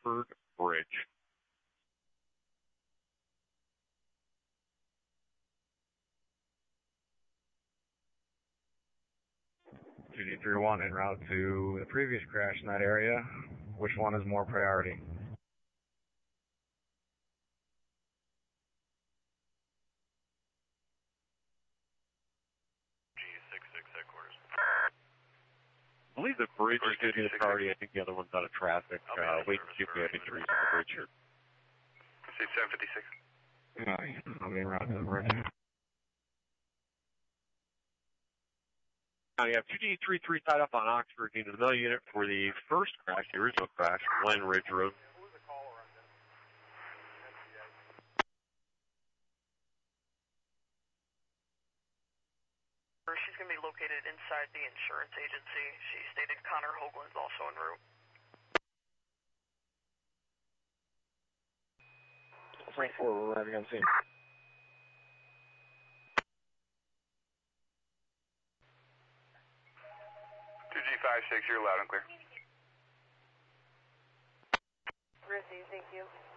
Oxford Bridge. GD31 en route to the previous crash in that area. Which one is more priority? G66 headquarters. I believe the bridge is going to be the priority. I think the other one's out of traffic. Wait to see if we have injuries on the bridge here. See 756. I'll be en route to the bridge. Now you have 2G33 tied up on Oxford, needed another unit for the first crash, the original crash, Glen Ridge Road. She's going to be located inside the insurance agency. She stated Connor Hoagland's also en route. Frank 4, we're arriving on scene. G56, you're loud and clear. Received, thank you.